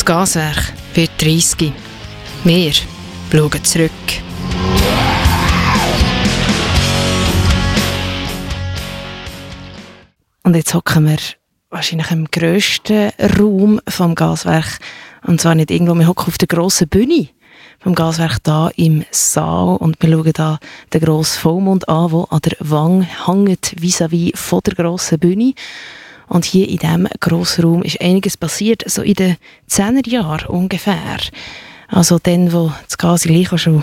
Das Gaswerk wird 30. Wir schauen zurück. Und jetzt hocken wir wahrscheinlich im grössten Raum vom Gaswerk. Und zwar nicht irgendwo, wir hocken auf der grossen Bühne vom Gaswerk hier im Saal. Und wir schauen hier den grossen Vollmond an, der an der Wange hängt, vis-à-vis von der grossen Bühne. Und hier in diesem grossen Raum ist einiges passiert, so in den 10er Jahren ungefähr. Also dann, wo das Gas gleich schon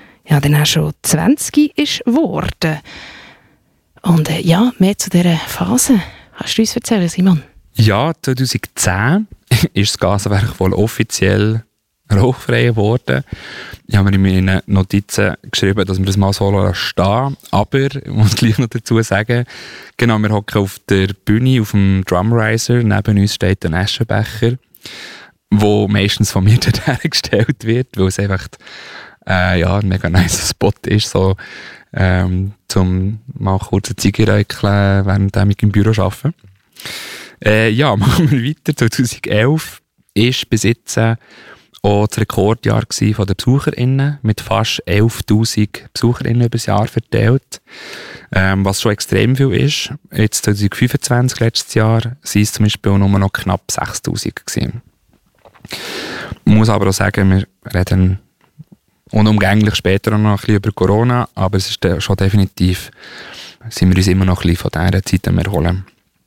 20 ist geworden. Und mehr zu dieser Phase. Kannst du uns erzählen, Simon? Ja, 2010 ist das Gaswerk wohl offiziell rauchfrei geworden. Ich habe mir in meinen Notizen geschrieben, dass wir das mal so stehen. Aber ich muss gleich noch dazu sagen, genau, wir hocken auf der Bühne, auf dem Drumriser. Neben uns steht ein Aschenbecher, der meistens von mir dorthin gestellt wird, weil es einfach ein mega nice Spot ist, so, zum mal kurz eine Ziege rauchen, während ich im Büro arbeite. Machen wir weiter. 2011 ist bis jetzt auch das Rekordjahr von den BesucherInnen mit fast 11'000 BesucherInnen über das Jahr verteilt. Was schon extrem viel ist. Jetzt 2025, letztes Jahr, waren es zum Beispiel nur noch knapp 6'000 gewesen. Ich muss aber auch sagen, wir reden unumgänglich später noch ein bisschen über Corona, aber es ist schon definitiv, sind wir uns immer noch ein bisschen von dieser Zeit am Erholen.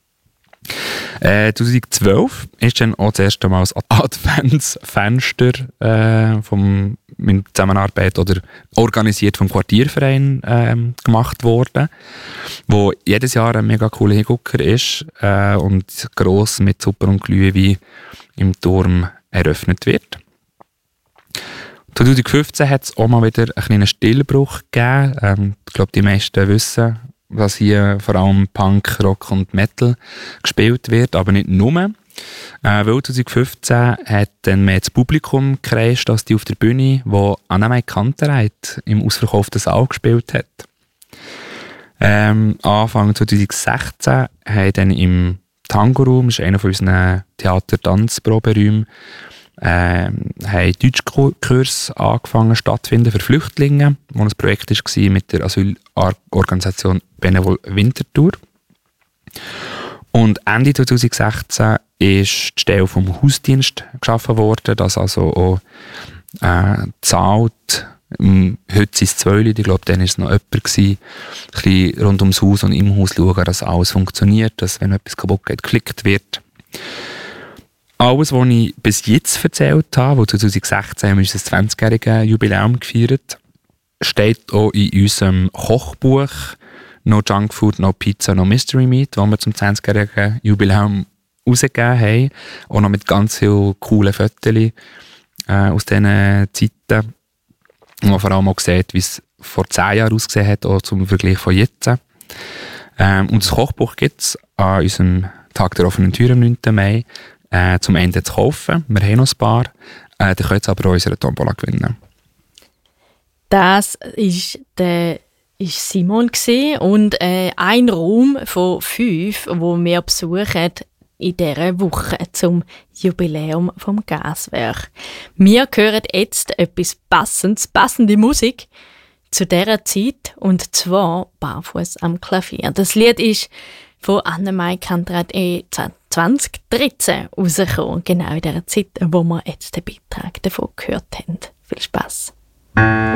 2012 ist dann auch das erste Mal das Adventsfenster mit Zusammenarbeit oder organisiert vom Quartierverein gemacht worden, wo jedes Jahr ein mega cooler Hingucker ist und gross mit Suppe und Glühwein im Turm eröffnet wird. 2015 hat es auch mal wieder einen kleinen Stillbruch gegeben. Ich glaube, die meisten wissen, dass hier vor allem Punk, Rock und Metal gespielt wird, aber nicht nur. Weil 2015 hat dann mehr das Publikum gekreist, als die auf der Bühne, wo Annemarie Kantereit im ausverkauften Saal gespielt hat. Anfang 2016 haben dann im Tango-Raum, das ist einer von unseren Theater-Tanzproberäumen, haben Deutschkurse angefangen stattfinden für Flüchtlinge, wo ein Projekt war mit der Asylorganisation Benevol Winterthur. Und Ende 2016 ist die Stelle vom Hausdienst geschaffen worden, das also auch zahlt. Heute sind es 2 Leute, ich glaube, dann war es noch jemand, ein bisschen rund ums Haus und im Haus schauen, dass alles funktioniert, dass, wenn etwas kaputt geht, geklickt wird. Alles, was ich bis jetzt erzählt habe, wo 2016 haben wir unser 20-jähriges Jubiläum gefeiert, steht auch in unserem Kochbuch «No Junk Food, No Pizza, No Mystery Meat», das wir zum 20-jährigen Jubiläum rausgegeben haben. Auch noch mit ganz vielen coolen Fotos aus diesen Zeiten, wo man vor allem auch sieht, wie es vor 10 Jahren ausgesehen hat, auch zum Vergleich von jetzt. Und das Kochbuch gibt es an unserem Tag der offenen Tür am 9. Mai. Zum Ende zu kaufen. Wir haben noch ein paar. Ihr könnt aber auch unsere Tombola gewinnen. Das war Simon und ein Raum von 5, wo wir besuchen in dieser Woche zum Jubiläum vom Gaswerk. Wir hören jetzt etwas passende Musik zu dieser Zeit, und zwar «Barfuß am Klavier». Das Lied ist von Annemarie Kantereit 2013 rausgekommen, genau in der Zeit, wo wir jetzt den Beitrag davon gehört haben. Viel Spass!